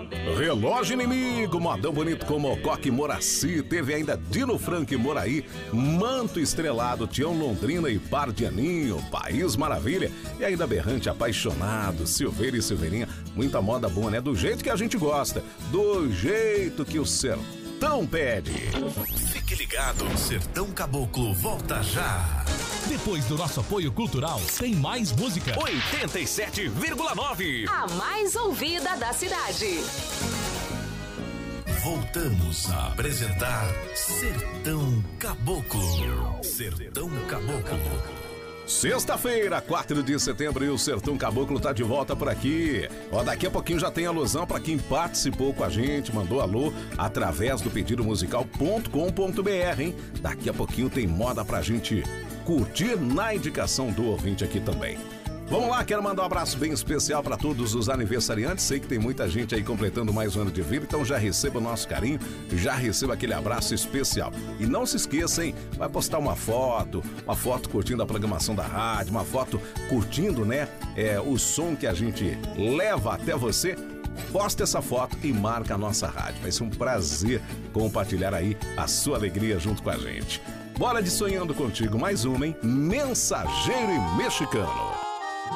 Relógio Inimigo, modão bonito como Mococa e Moraci. Teve ainda Dino Frank e Moraí, Manto Estrelado, Tião Londrina e Pardianinho, País Maravilha. E ainda Berrante Apaixonado, Silveira e Silveirinha. Muita moda boa, né? Do jeito que a gente gosta, do jeito que o sertão pede. Fique ligado, Sertão Caboclo volta já. Depois do nosso apoio cultural, tem mais música. 87,9. A mais ouvida da cidade. Voltamos a apresentar Sertão Caboclo. Sertão Caboclo. Sexta-feira, 4 de setembro, e o Sertão Caboclo tá de volta por aqui. Ó, daqui a pouquinho já tem alusão para quem participou com a gente, mandou alô através do pedidomusical.com.br, hein? Daqui a pouquinho tem moda pra gente curtir na indicação do ouvinte aqui também. Vamos lá, quero mandar um abraço bem especial para todos os aniversariantes. Sei que tem muita gente aí completando mais um ano de vida, então já receba o nosso carinho, já receba aquele abraço especial. E não se esqueça, hein? Vai postar uma foto curtindo a programação da rádio, uma foto curtindo, né? O som que a gente leva até você. Posta essa foto e marca a nossa rádio. Vai ser um prazer compartilhar aí a sua alegria junto com a gente. Bora de Sonhando Contigo, mais uma, hein? Mensageiro e Mexicano.